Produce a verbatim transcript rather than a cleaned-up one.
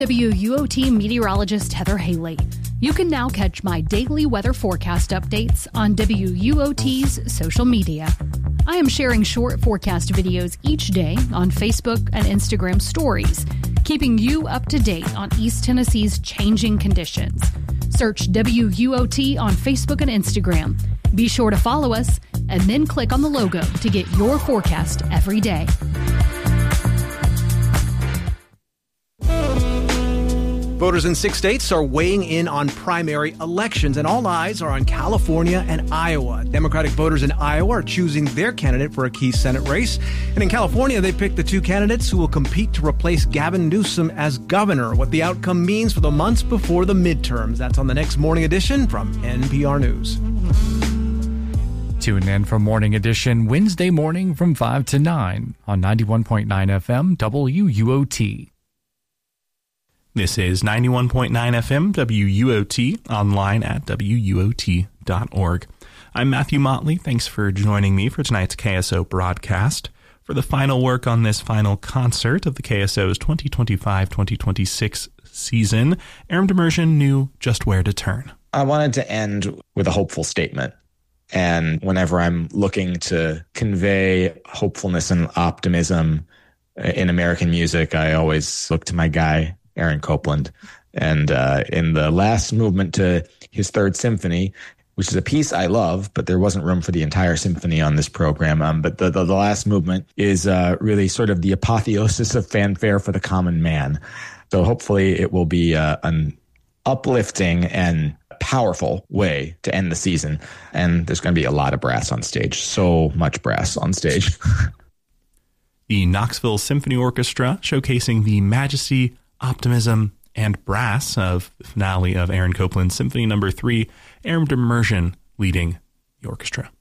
W U O T meteorologist Heather Haley. You can now catch my daily weather forecast updates on W U O T's social media. I am sharing short forecast videos each day on Facebook and Instagram stories, keeping you up to date on East Tennessee's changing conditions. Search W U O T on Facebook and Instagram. Be sure to follow us and then click on the logo to get your forecast every day. Voters in six states are weighing in on primary elections, and all eyes are on California and Iowa. Democratic voters in Iowa are choosing their candidate for a key Senate race. And in California, they picked the two candidates who will compete to replace Gavin Newsom as governor. What the outcome means for the months before the midterms. That's on the next Morning Edition from N P R News. Tune in for Morning Edition Wednesday morning from five to nine on ninety-one point nine F M W U O T. This is ninety-one point nine F M W U O T, online at W U O T dot org. I'm Matthew Motley. Thanks for joining me for tonight's K S O broadcast. For the final work on this final concert of the K S O's twenty twenty-five twenty twenty-six season, Aram Demirjian knew just where to turn. I wanted to end with a hopeful statement. And whenever I'm looking to convey hopefulness and optimism in American music, I always look to my guy, Aaron Copland. And uh, in the last movement to his third symphony, which is a piece I love, but there wasn't room for the entire symphony on this program. Um, but the, the, the last movement is uh, really sort of the apotheosis of fanfare for the common man. So hopefully it will be uh, an uplifting and powerful way to end the season. And there's going to be a lot of brass on stage. So much brass on stage. The Knoxville Symphony Orchestra showcasing the majesty, optimism, and brass of the finale of Aaron Copland's Symphony Number Three. Aram Demirjian leading the orchestra.